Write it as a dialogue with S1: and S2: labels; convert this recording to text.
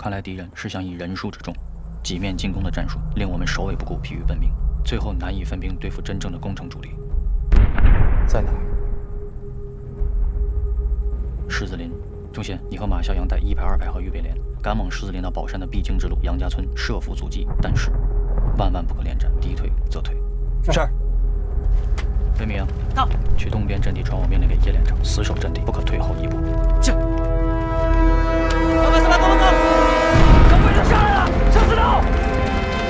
S1: 看来敌人是想以人数之众几面进攻的战术，令我们首尾不顾，疲于奔命，最后难以分兵对付真正的攻城主力。
S2: 在哪儿？
S1: 狮子林。中宪，你和马啸阳带1排、2排和预备连赶往狮子林到宝山的必经之路杨家村，设伏阻击，但是万万不可恋战，敌退则退。
S2: 是。
S1: 魏明
S3: 到。
S1: 去东边阵地传我命令给叶连长，死守阵地，不可退后一步。
S3: 是。